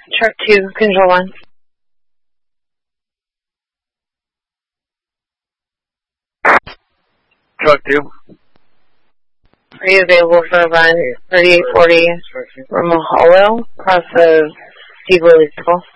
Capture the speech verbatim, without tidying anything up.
Truck two, control one. Truck two. Are you available for a run thirty-eight forty Ramah Hollow, across the Steve Willey Circle?